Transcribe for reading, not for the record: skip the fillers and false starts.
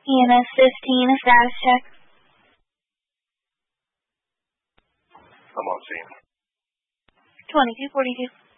EMS 15, status check. I'm on scene. 2242.